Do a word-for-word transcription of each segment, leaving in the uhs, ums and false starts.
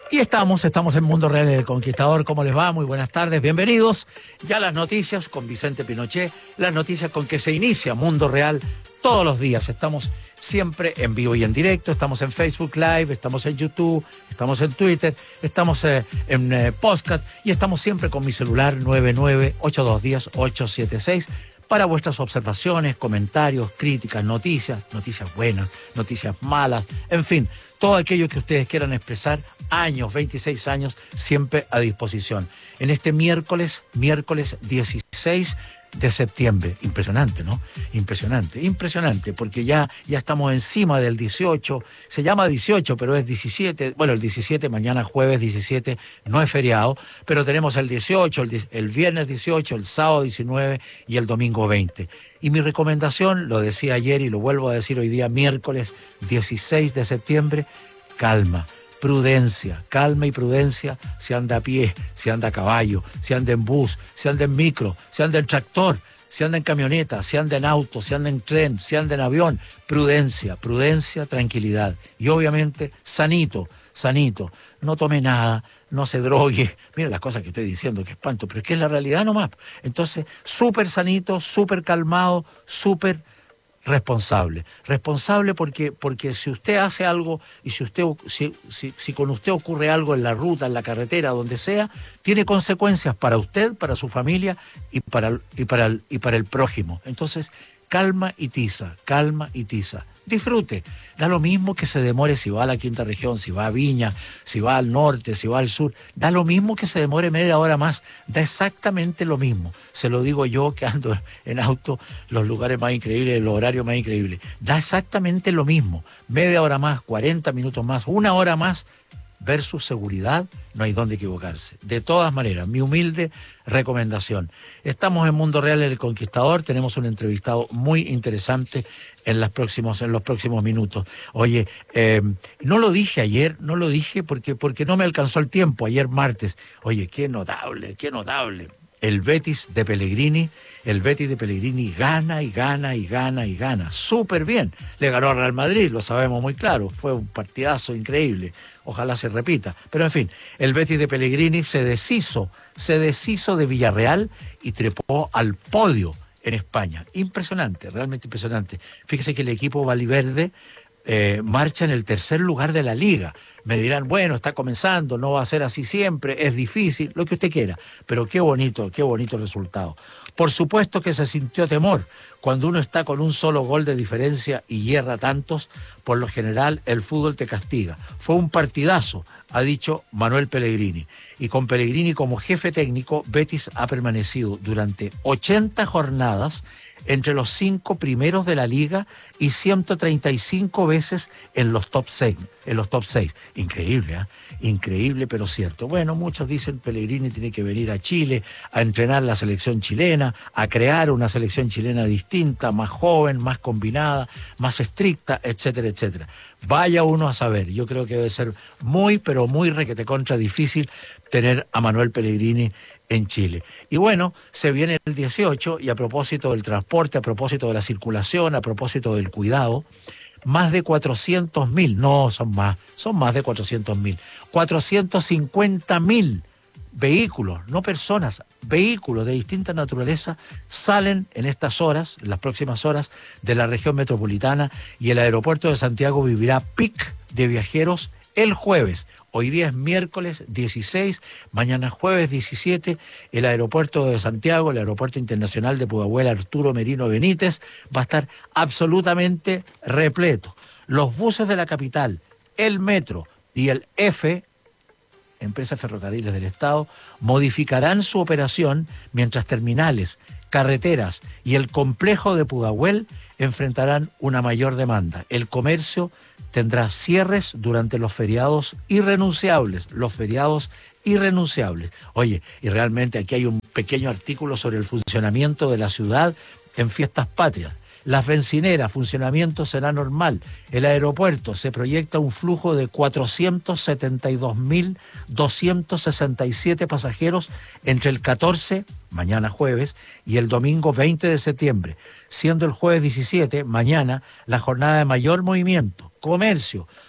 Y estamos, estamos en Mundo Real El Conquistador. ¿Cómo les va? Muy buenas tardes, bienvenidos. Ya las noticias con Vicente Pinochet, las noticias con que se inicia Mundo Real todos los días. Estamos siempre en vivo y en directo, estamos en Facebook Live, estamos en YouTube, estamos en Twitter, estamos eh, en eh, podcast y estamos siempre con mi celular nueve nueve ocho dos uno cero ocho siete seis para vuestras observaciones, comentarios, críticas, noticias, noticias buenas, noticias malas, en fin, todo aquello que ustedes quieran expresar, años, veintiséis años, siempre a disposición. En este miércoles, miércoles dieciséis de septiembre. Impresionante, ¿no? Impresionante, impresionante, porque ya, ya estamos encima del dieciocho, se llama dieciocho, pero es diecisiete, bueno, el diecisiete, mañana jueves diecisiete, no es feriado, pero tenemos el dieciocho, el, el viernes dieciocho, el sábado diecinueve y el domingo veinte. Y mi recomendación, lo decía ayer y lo vuelvo a decir hoy día, miércoles dieciséis de septiembre, calma. Prudencia, calma y prudencia, si anda a pie, si anda a caballo, si anda en bus, si anda en micro, si anda en tractor, si anda en camioneta, si anda en auto, si anda en tren, si anda en avión. Prudencia, prudencia, tranquilidad. Y obviamente, sanito, sanito. No tome nada, no se drogue. Miren las cosas que estoy diciendo, que espanto, pero es que es la realidad nomás. Entonces, súper sanito, súper calmado, súper responsable, responsable porque, porque si usted hace algo y si usted si, si, si con usted ocurre algo en la ruta, en la carretera, donde sea, tiene consecuencias para usted, para su familia y para, y para, el, y para el prójimo. Entonces, calma y tiza, calma y tiza. Disfrute, da lo mismo que se demore si va a la quinta región, si va a Viña, si va al norte, si va al sur, da lo mismo que se demore media hora más, da exactamente lo mismo. Se lo digo yo que ando en auto, los lugares más increíbles, los horarios más increíbles, da exactamente lo mismo, media hora más, cuarenta minutos más, una hora más, versus seguridad, no hay dónde equivocarse. De todas maneras, mi humilde recomendación. Estamos en Mundo Real El Conquistador, tenemos un entrevistado muy interesante en, las próximos, en los próximos minutos. Oye, eh, no lo dije ayer, no lo dije porque, porque no me alcanzó el tiempo, ayer martes. Oye, qué notable, qué notable. El Betis de Pellegrini, el Betis de Pellegrini gana y gana y gana y gana. Súper bien. Le ganó al Real Madrid, lo sabemos muy claro. Fue un partidazo increíble. Ojalá se repita. Pero en fin, el Betis de Pellegrini se deshizo, se deshizo de Villarreal y trepó al podio en España. Impresionante, realmente impresionante. Fíjese que el equipo Valverde Eh, marcha en el tercer lugar de la liga. Me dirán, bueno, está comenzando, no va a ser así siempre, es difícil, lo que usted quiera, pero qué bonito, qué bonito resultado. Por supuesto que se sintió temor. Cuando uno está con un solo gol de diferencia y hierra tantos, por lo general el fútbol te castiga. Fue un partidazo, ha dicho Manuel Pellegrini. Y con Pellegrini como jefe técnico, Betis ha permanecido durante ochenta jornadas entre los cinco primeros de la liga y ciento treinta y cinco veces en los top seis. En los top seis. Increíble, ¿eh? Increíble, pero cierto. Bueno, muchos dicen Pellegrini tiene que venir a Chile a entrenar la selección chilena, a crear una selección chilena distinta, más joven, más combinada, más estricta, etcétera, etcétera. Vaya uno a saber. Yo creo que debe ser muy, pero muy requete contra difícil tener a Manuel Pellegrini en Chile. Y bueno, se viene el dieciocho y a propósito del transporte, a propósito de la circulación, a propósito del cuidado, más de cuatrocientos mil, no son más, son más de cuatrocientos mil, cuatrocientos cincuenta mil vehículos, no personas, vehículos de distinta naturaleza salen en estas horas, en las próximas horas de la región metropolitana y el aeropuerto de Santiago vivirá pic de viajeros el jueves. Hoy día es miércoles dieciséis, mañana jueves diecisiete, el aeropuerto de Santiago, el aeropuerto internacional de Pudahuel Arturo Merino Benítez, va a estar absolutamente repleto. Los buses de la capital, el metro y el F, Empresas Ferrocarriles del Estado, modificarán su operación mientras terminales, carreteras y el complejo de Pudahuel enfrentarán una mayor demanda. El comercio tendrá cierres durante los feriados irrenunciables, los feriados irrenunciables. Oye, y realmente aquí hay un pequeño artículo sobre el funcionamiento de la ciudad en fiestas patrias. Las bencineras, funcionamiento será normal. El aeropuerto se proyecta un flujo de cuatrocientos setenta y dos mil doscientos sesenta y siete pasajeros entre el catorce, mañana jueves, y el domingo veinte de septiembre, siendo el jueves diecisiete, mañana, la jornada de mayor movimiento. Comercio,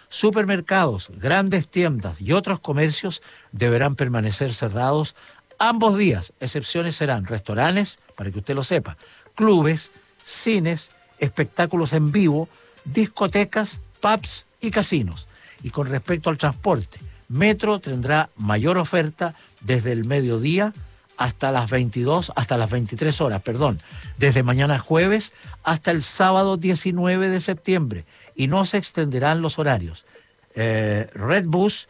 Supermercados, grandes tiendas y otros comercios deberán permanecer cerrados ambos días. Excepciones serán restaurantes, para que usted lo sepa, clubes, cines, espectáculos en vivo, discotecas, pubs y casinos. Y con respecto al transporte, Metro tendrá mayor oferta desde el mediodía hasta las veintidós, hasta las veintitrés horas, perdón, desde mañana jueves hasta el sábado diecinueve de septiembre, y no se extenderán los horarios. Eh, Redbus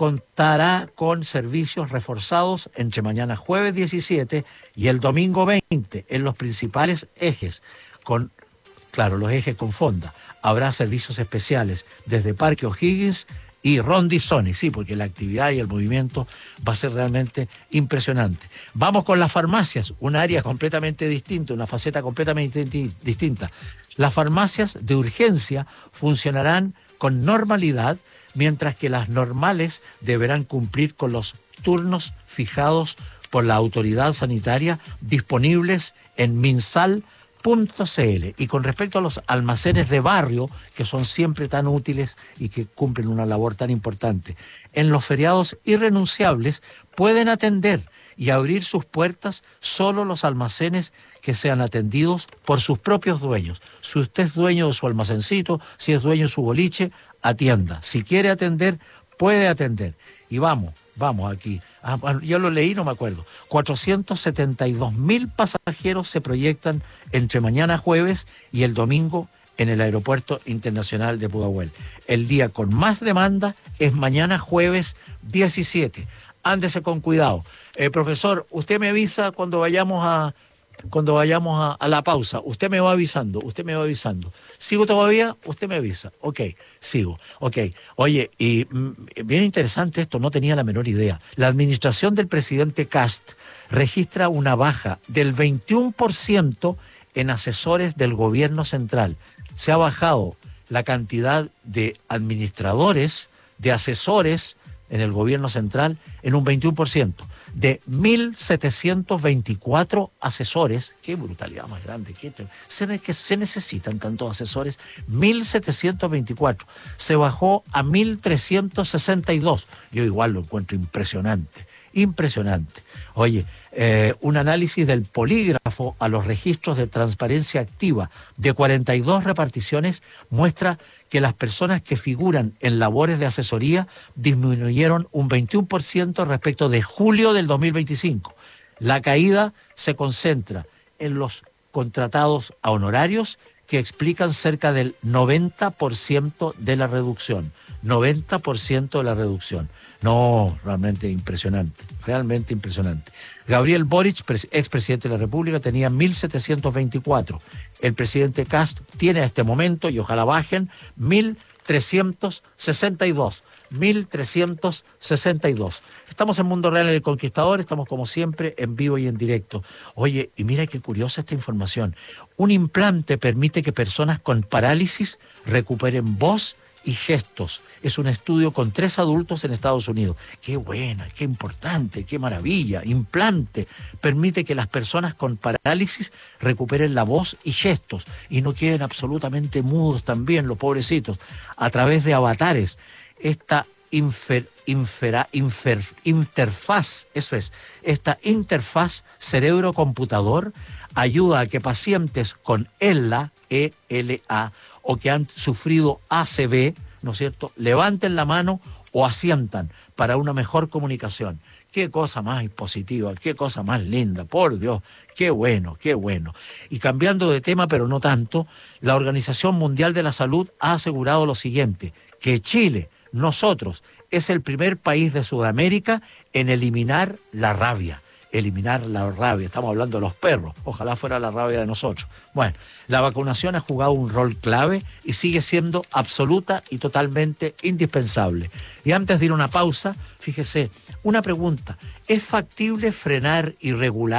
contará con servicios reforzados entre mañana jueves diecisiete y el domingo veinte en los principales ejes, con, claro, los ejes con fonda. Habrá servicios especiales desde Parque O'Higgins y Rondizoni, sí, porque la actividad y el movimiento va a ser realmente impresionante. Vamos con las farmacias, un área completamente distinta, una faceta completamente distinta. Las farmacias de urgencia funcionarán con normalidad, mientras que las normales deberán cumplir con los turnos fijados por la autoridad sanitaria disponibles en minsal punto c l. Y con respecto a los almacenes de barrio, que son siempre tan útiles y que cumplen una labor tan importante, en los feriados irrenunciables pueden atender y abrir sus puertas solo los almacenes que sean atendidos por sus propios dueños. Si usted es dueño de su almacencito, si es dueño de su boliche, atienda. Si quiere atender, puede atender. Y vamos, vamos aquí. Ah, yo lo leí, no me acuerdo. cuatrocientos setenta y dos mil pasajeros se proyectan entre mañana jueves y el domingo en el Aeropuerto Internacional de Pudahuel. El día con más demanda es mañana jueves diecisiete. Ándese con cuidado. Eh, profesor, usted me avisa cuando vayamos a cuando vayamos a, a la pausa. Usted me va avisando, usted me va avisando. ¿Sigo todavía? Usted me avisa. Ok, sigo. Ok. Oye, y mm, bien interesante esto, no tenía la menor idea. La administración del presidente Kast registra una baja del veintiuno por ciento en asesores del gobierno central. Se ha bajado la cantidad de administradores, de asesores en el gobierno central en un veintiuno por ciento. De mil setecientos veinticuatro asesores, qué brutalidad más grande, qué, se, que se necesitan tantos asesores, mil setecientos veinticuatro, se bajó a mil trescientos sesenta y dos, yo igual lo encuentro impresionante, impresionante. Oye, eh, un análisis del polígrafo a los registros de transparencia activa de cuarenta y dos reparticiones muestra que las personas que figuran en labores de asesoría disminuyeron un veintiuno por ciento respecto de julio del dos mil veinticinco. La caída se concentra en los contratados a honorarios, que explican cerca del noventa por ciento de la reducción. noventa por ciento de la reducción. No, realmente impresionante, realmente impresionante. Gabriel Boric, expresidente de la República, tenía mil setecientos veinticuatro. El presidente Kast tiene a este momento, y ojalá bajen, mil trescientos sesenta y dos. mil trescientos sesenta y dos. Estamos en Mundo Real en El Conquistador, estamos como siempre en vivo y en directo. Oye, y mira qué curiosa esta información. Un implante permite que personas con parálisis recuperen voz y gestos. Es un estudio con tres adultos en Estados Unidos. Qué buena, qué importante, qué maravilla. Implante permite que las personas con parálisis recuperen la voz y gestos y no queden absolutamente mudos también, los pobrecitos, a través de avatares. Esta infer, infera, infer, interfaz, eso es, esta interfaz cerebro-computador ayuda a que pacientes con E L A, E L A, o que han sufrido A C V, ¿no es cierto?, levanten la mano o asientan para una mejor comunicación. Qué cosa más positiva, qué cosa más linda, por Dios, qué bueno, qué bueno. Y cambiando de tema, pero no tanto, la Organización Mundial de la Salud ha asegurado lo siguiente, que Chile, nosotros, es el primer país de Sudamérica en eliminar la rabia. Eliminar la rabia, estamos hablando de los perros, ojalá fuera la rabia de nosotros. Bueno, la vacunación ha jugado un rol clave y sigue siendo absoluta y totalmente indispensable. Y antes de ir a una pausa, fíjese, una pregunta, ¿es factible frenar y regular